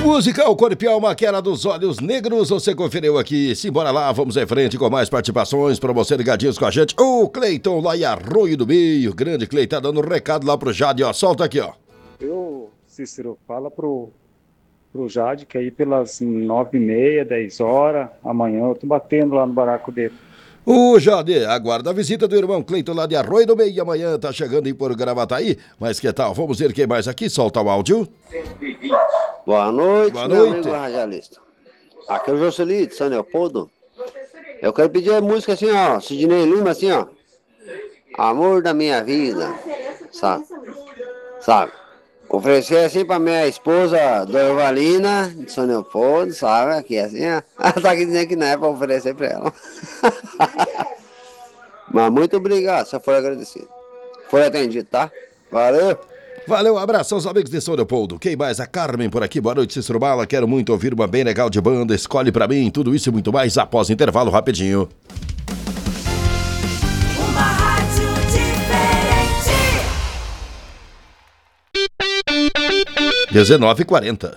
Musical Corpial, Maquera dos Olhos Negros, você conferiu aqui. Simbora lá, vamos em frente com mais participações pra você ligadinhos com a gente. O Cleiton lá em Arroio do Meio, grande Cleiton, tá dando um recado lá pro Jade, ó, solta aqui, ó. Cícero, fala pro Jade que aí pelas 9h30, 10 horas, amanhã eu tô batendo lá no baraco dele. O Jade, aguarda a visita do irmão Cleiton lá de Arroio do Meio, amanhã tá chegando aí por Gravataí, mas que tal? Vamos ver quem mais aqui, solta o áudio. Boa noite, Boa meu noite. amigo radialista. Aqui é o Jocelyn de São Leopoldo. Eu quero pedir a música assim, ó, Sidney Lima, assim, ó. Amor da minha vida, sabe? Oferecer assim pra minha esposa, Dorvalina, de São Leopoldo, sabe? Aqui assim, ó. Ela tá aqui dizendo que não é pra oferecer pra ela. Mas muito obrigado, só foi agradecido. Foi atendido, tá? Valeu! Valeu, abraço aos amigos de São Leopoldo. Quem mais? A Carmen por aqui. Boa noite, Cícero Bala. Quero muito ouvir uma bem legal de banda. Escolhe pra mim tudo isso e muito mais após intervalo rapidinho. Uma rádio diferente. 19h40.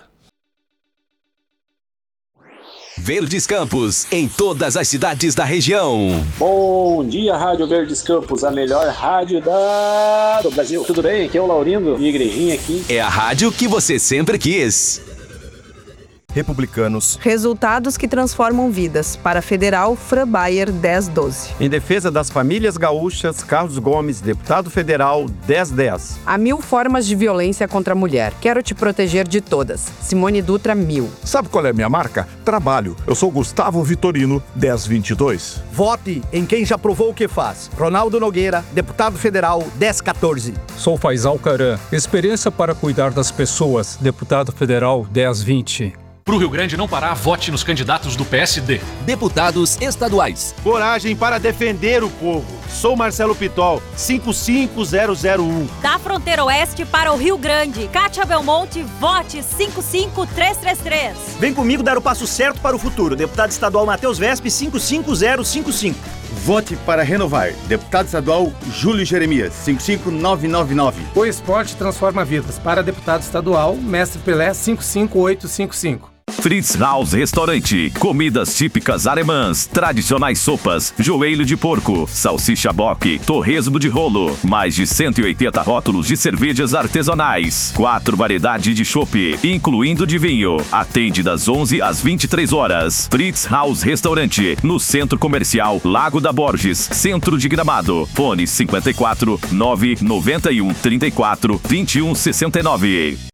Verdes Campos, em todas as cidades da região. Bom dia, Rádio Verdes Campos, a melhor rádio do Brasil. Tudo bem? Aqui é o Laurindo, minha igrejinha aqui. É a rádio que você sempre quis. Republicanos. Resultados que transformam vidas. Para Federal, Fran Bayer 1012. Em defesa das famílias gaúchas, Carlos Gomes, deputado federal 1010. Há 1000 formas de violência contra a mulher. Quero te proteger de todas. Simone Dutra 1000. Sabe qual é a minha marca? Trabalho. Eu sou Gustavo Vitorino 1022. Vote em quem já provou o que faz. Ronaldo Nogueira, deputado federal 1014. Sou Faisal Caran. Experiência para cuidar das pessoas. Deputado federal 1020. Pro Rio Grande não parar, vote nos candidatos do PSD. Deputados estaduais. Coragem para defender o povo. Sou Marcelo Pitol, 55001. Da fronteira oeste para o Rio Grande. Kátia Belmonte, vote 55333. Vem comigo dar o passo certo para o futuro. Deputado estadual Matheus Vespe, 55055. Vote para renovar. Deputado estadual Júlio Jeremias, 55999. O esporte transforma vidas. Para deputado estadual, Mestre Pelé, 55855. Fritz House Restaurante. Comidas típicas alemãs, tradicionais sopas, joelho de porco, salsicha boque, torresmo de rolo, mais de 180 rótulos de cervejas artesanais, 4 variedades de chopp, incluindo de vinho. Atende das 11 às 23 horas. Fritz House Restaurante, no Centro Comercial Lago da Borges, Centro de Gramado. Fone 54 991 34 21 69.